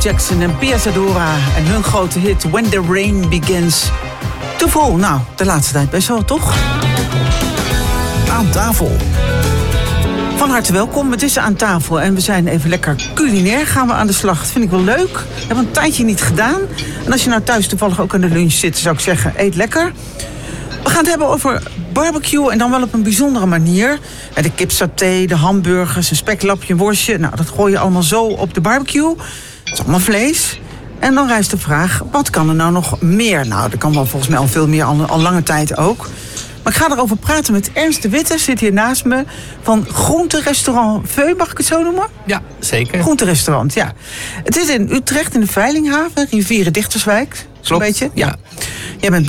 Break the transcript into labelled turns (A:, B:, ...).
A: Jackson en Pia Zadora en hun grote hit When the Rain Begins. Te vol, nou, de laatste tijd best wel, toch?
B: Aan tafel.
A: Van harte welkom, het is Aan tafel en we zijn even lekker culinair. Gaan we aan de slag, dat vind ik wel leuk. We hebben een tijdje niet gedaan. En als je nou thuis toevallig ook aan de lunch zit, zou ik zeggen, eet lekker. We gaan het hebben over barbecue en dan wel op een bijzondere manier. De kipsaté, de hamburgers, een speklapje, een worstje. Nou, dat gooi je allemaal zo op de barbecue. Dat is allemaal vlees. En dan rijst de vraag, wat kan er nou nog meer? Nou, er kan wel volgens mij al veel meer, al lange tijd ook. Maar ik ga erover praten met Ernst de Witte, zit hier naast me, van Groenterestaurant Veu, mag ik het zo noemen?
C: Ja, zeker.
A: Groenterestaurant, ja. Het is in Utrecht, in de Veilinghaven, Rivieren Dichterswijk, zo'n beetje.
C: Ja.
A: Jij bent